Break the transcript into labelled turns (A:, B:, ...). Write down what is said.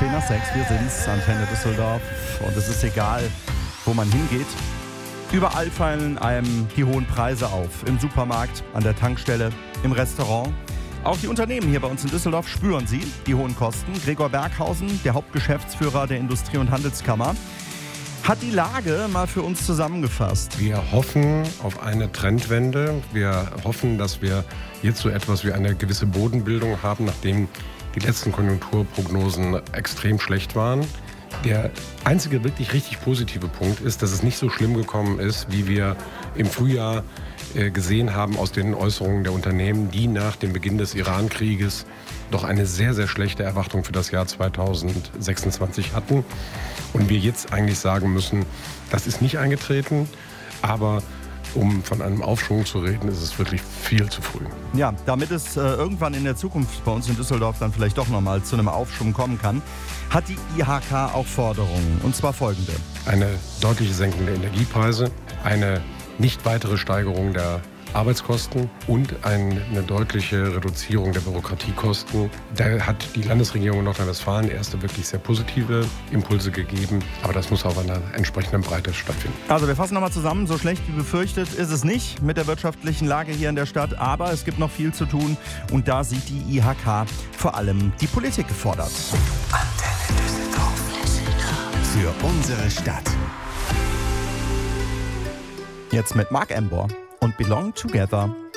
A: 10 nach 6, wir sind's, Antenne Düsseldorf. Und es ist egal, wo man hingeht. Überall fallen einem die hohen Preise auf. Im Supermarkt, an der Tankstelle, im Restaurant. Auch die Unternehmen hier bei uns in Düsseldorf spüren sie, die hohen Kosten. Gregor Berghausen, der Hauptgeschäftsführer der Industrie- und Handelskammer, hat die Lage mal für uns zusammengefasst.
B: Wir hoffen auf eine Trendwende. Wir hoffen, dass wir jetzt so etwas wie eine gewisse Bodenbildung haben, nachdem die letzten Konjunkturprognosen extrem schlecht waren. Der einzige wirklich richtig positive Punkt ist, dass es nicht so schlimm gekommen ist, wie wir im Frühjahr gesehen haben aus den Äußerungen der Unternehmen, die nach dem Beginn des Iran-Krieges doch eine sehr, sehr schlechte Erwartung für das Jahr 2026 hatten. Und wir jetzt eigentlich sagen müssen, das ist nicht eingetreten, aber um von einem Aufschwung zu reden, ist es wirklich viel zu früh.
A: Ja, damit es irgendwann in der Zukunft bei uns in Düsseldorf dann vielleicht doch nochmal zu einem Aufschwung kommen kann, hat die IHK auch Forderungen. Und zwar folgende.
B: Eine deutliche Senkung der Energiepreise, eine nicht weitere Steigerung der Arbeitskosten und eine deutliche Reduzierung der Bürokratiekosten. Da hat die Landesregierung Nordrhein-Westfalen erste wirklich sehr positive Impulse gegeben, aber das muss auf einer entsprechenden Breite stattfinden.
A: Also wir fassen nochmal zusammen, so schlecht wie befürchtet ist es nicht mit der wirtschaftlichen Lage hier in der Stadt, aber es gibt noch viel zu tun und da sieht die IHK vor allem die Politik gefordert.
C: Antenne Düsseldorf. Für unsere Stadt.
A: Jetzt mit Mark Embor und Belong Together.